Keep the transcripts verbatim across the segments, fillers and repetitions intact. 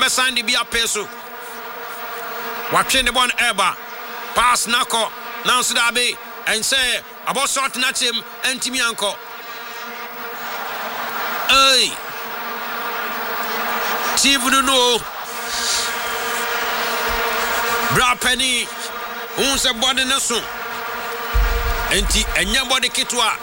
be sandi bi apeso watwe the ball eba pass nako now so da be and say about shot na him antimi anko hey Chief do no bra penny unse body na so enti enya body kitwa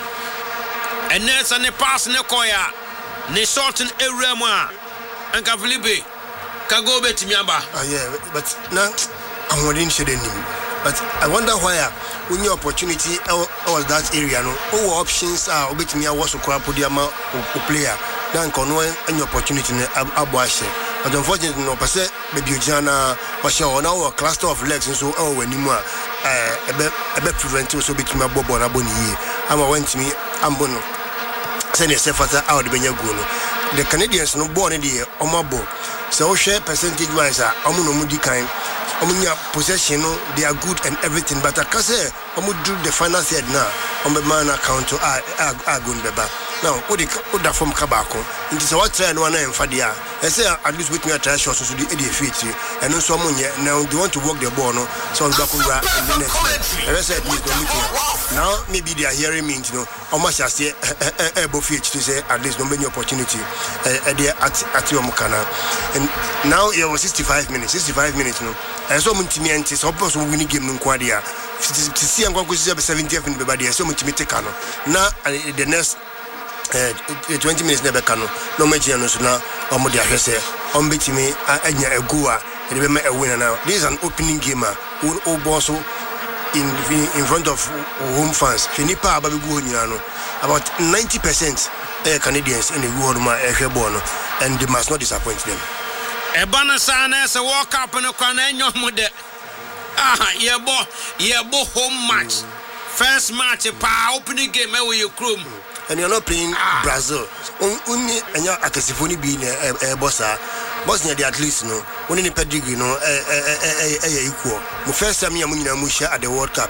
enesa ne pass ne koya ne shot in area mu a anka Felipe ka go betimi aba ah yeah but now I'm wondering should him but I wonder why when your opportunity was that area no all options are betimi a was kwara podiama o player dan kono any opportunity ne aboache but unfortunately no pese baby ojana wa she ona o cluster of legs so e wani mu a eh ebe ebe prevent so betimi abobo na boni yi ama wantimi ambo no send yourself out the benya go no the Canadians no born in the omabo so share percentage wise omo no mudi kan omo nya possession no they are good and everything but akase omo do the final third now omo man account a a go beba now what the what that from kabako nti so what try no na emfa dia I say at least with me try shots so the e dey fit and no so omo nya now they want to work the ball no so back over in the next and I said please don't look now maybe they are hearing me you know omo sha say e bo fit to say at least no many opportunity e dey at at your mukana and now it was sixty-five minutes sixty-five minutes no and so muntimi anti so person win game no kwa dia to see am go see seventieth minute be dia so muntimi take no na the next uh, twenty minutes never can no maji no so na omo dia hwese on betimi anya egua e be ma e win now this is an opening game o boss in in front of home fans finipa ababegu nyina no about ninety percent uh, Canadians in the world ma e hwebo no and they must not disappoint them. Ebana sana se walk up no kwa na enyo mo de ah yebo yebo home match first match pa opening game e we chrome and you're not playing ah. Brazil unni enya akasifoni bi na e bossa Bosnia the at least no unni pedigree no eh eh eh eh equal. The first time you nyina mu share at the World Cup